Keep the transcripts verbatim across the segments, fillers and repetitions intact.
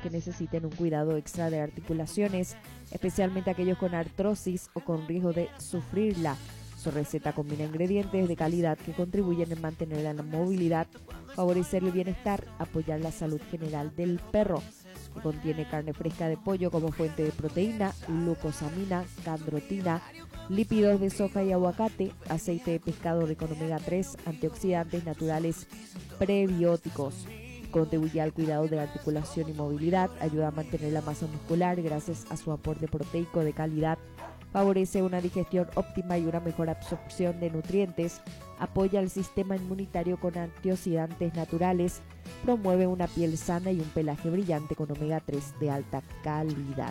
que necesiten un cuidado extra de articulaciones, especialmente aquellos con artrosis o con riesgo de sufrirla. Su receta combina ingredientes de calidad que contribuyen en mantener la movilidad, favorecer el bienestar, apoyar la salud general del perro. Que contiene carne fresca de pollo como fuente de proteína, glucosamina, condroitina, lípidos de soja y aguacate, aceite de pescado rico en omega tres, antioxidantes naturales, prebióticos. Contribuye al cuidado de la articulación y movilidad, ayuda a mantener la masa muscular gracias a su aporte proteico de calidad, favorece una digestión óptima y una mejor absorción de nutrientes, apoya el sistema inmunitario con antioxidantes naturales, promueve una piel sana y un pelaje brillante con omega tres de alta calidad.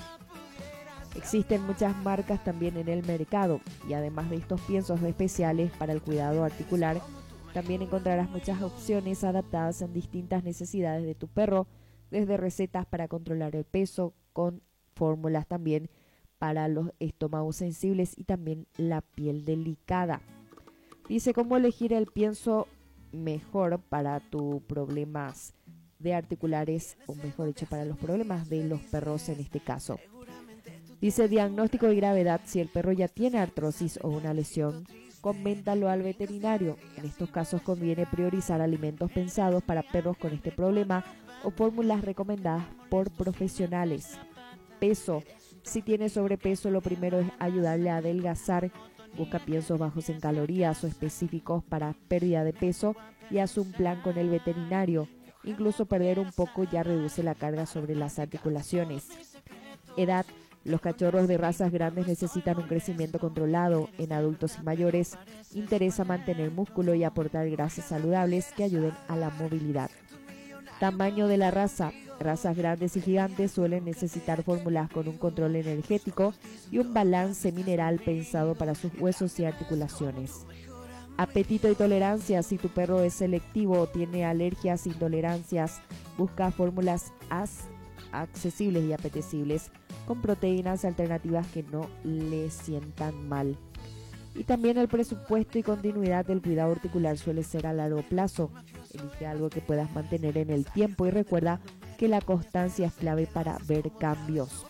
Existen muchas marcas también en el mercado y además de estos piensos especiales para el cuidado articular, también encontrarás muchas opciones adaptadas en distintas necesidades de tu perro, desde recetas para controlar el peso, con fórmulas también para los estómagos sensibles y también la piel delicada. Dice cómo elegir el pienso mejor para tus problemas de articulares, o mejor dicho, para los problemas de los perros en este caso. Dice diagnóstico y gravedad: si el perro ya tiene artrosis o una lesión, coméntalo al veterinario. En estos casos conviene priorizar alimentos pensados para perros con este problema o fórmulas recomendadas por profesionales. Peso: si tiene sobrepeso, lo primero es ayudarle a adelgazar. Busca piensos bajos en calorías o específicos para pérdida de peso y haz un plan con el veterinario. Incluso perder un poco ya reduce la carga sobre las articulaciones. Edad: los cachorros de razas grandes necesitan un crecimiento controlado. En adultos y mayores interesa mantener músculo y aportar grasas saludables que ayuden a la movilidad. Tamaño de la raza: razas grandes y gigantes suelen necesitar fórmulas con un control energético y un balance mineral pensado para sus huesos y articulaciones. Apetito y tolerancia: si tu perro es selectivo o tiene alergias e intolerancias, busca fórmulas accesibles y apetecibles con proteínas alternativas que no le sientan mal. Y también el presupuesto y continuidad del cuidado articular suele ser a largo plazo. Elige algo que puedas mantener en el tiempo y recuerda que la constancia es clave para ver cambios.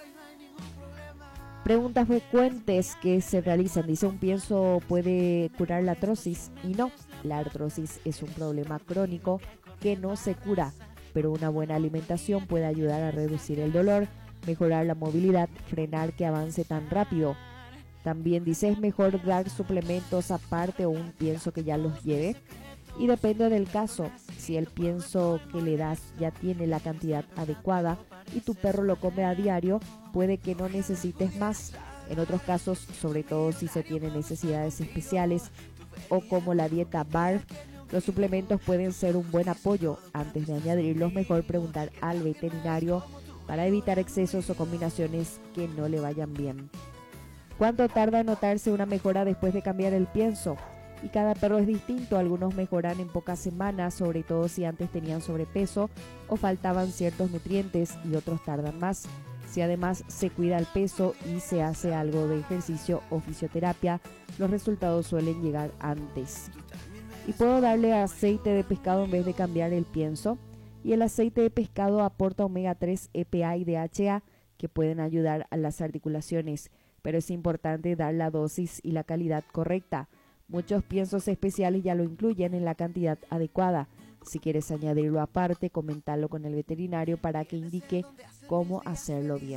Preguntas frecuentes que se realizan: dice, ¿un pienso puede curar la artrosis? Y no, la artrosis es un problema crónico que no se cura, pero una buena alimentación puede ayudar a reducir el dolor, mejorar la movilidad, frenar que avance tan rápido. También dice, ¿es mejor dar suplementos aparte o un pienso que ya los lleve? Y depende del caso. Si el pienso que le das ya tiene la cantidad adecuada y tu perro lo come a diario, puede que no necesites más. En otros casos, sobre todo si se tienen necesidades especiales o como la dieta B A R F, los suplementos pueden ser un buen apoyo. Antes de añadirlos, mejor preguntar al veterinario para evitar excesos o combinaciones que no le vayan bien. ¿Cuánto tarda en notarse una mejora después de cambiar el pienso? Y cada perro es distinto. Algunos mejoran en pocas semanas, sobre todo si antes tenían sobrepeso o faltaban ciertos nutrientes, y otros tardan más. Si además se cuida el peso y se hace algo de ejercicio o fisioterapia, los resultados suelen llegar antes. Y puedo darle aceite de pescado en vez de cambiar el pienso. Y el aceite de pescado aporta omega tres, E P A y D H A que pueden ayudar a las articulaciones, pero es importante dar la dosis y la calidad correcta. Muchos piensos especiales ya lo incluyen en la cantidad adecuada. Si quieres añadirlo aparte, coméntalo con el veterinario para que indique cómo hacerlo bien.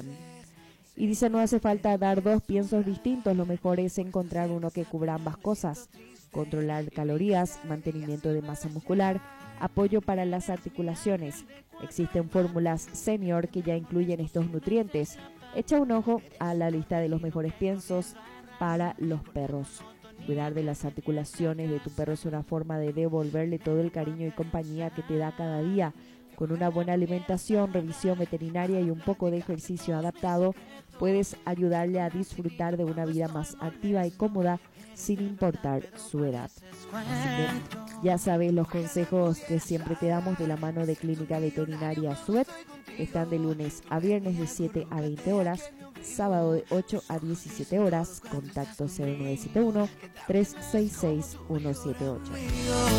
Y dice, no hace falta dar dos piensos distintos, lo mejor es encontrar uno que cubra ambas cosas: controlar calorías, mantenimiento de masa muscular, apoyo para las articulaciones. Existen fórmulas senior que ya incluyen estos nutrientes. Echa un ojo a la lista de los mejores piensos para los perros. Cuidar de las articulaciones de tu perro es una forma de devolverle todo el cariño y compañía que te da cada día. Con una buena alimentación, revisión veterinaria y un poco de ejercicio adaptado, puedes ayudarle a disfrutar de una vida más activa y cómoda sin importar su edad. Así que ya sabes los consejos que siempre te damos de la mano de Clínica Veterinaria Suet. Están de lunes a viernes de siete a veinte horas, sábado de ocho a diecisiete horas. Contacto cero nueve siete uno, tres seis seis, uno siete ocho.